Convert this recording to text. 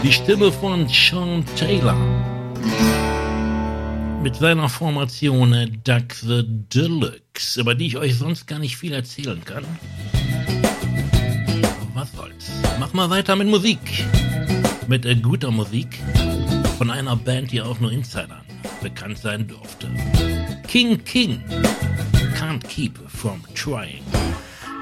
Die Stimme von Sean Taylor. Mit seiner Formation Duck the Deluxe, über die ich euch sonst gar nicht viel erzählen kann. Was soll's? Mach mal weiter mit Musik. Mit guter Musik von einer Band, die auch nur Insidern bekannt sein durfte. King Can't Keep From Trying.